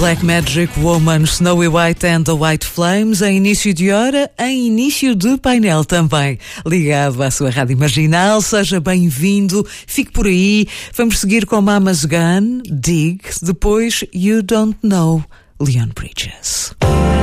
Black Magic Woman, Snowy White and the White Flames, em início de hora, em início de painel também. Ligado à sua rádio marginal, seja bem-vindo, fique por aí. Vamos seguir com Mama's Gun, Dig, depois You Don't Know, Leon Bridges.